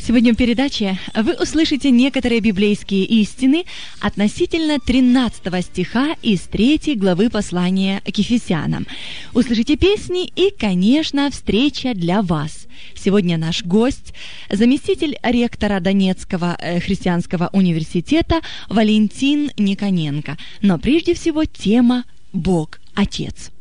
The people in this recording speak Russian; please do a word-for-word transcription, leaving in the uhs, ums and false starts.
Сегодня в передаче вы услышите некоторые библейские истины относительно тринадцатого стиха из третьей главы послания к Ефесянам. Услышите песни и, конечно, встреча для вас. Сегодня наш гость, заместитель ректора Донецкого христианского университета Валентин Никоненко. Но прежде всего тема «Бог Отец».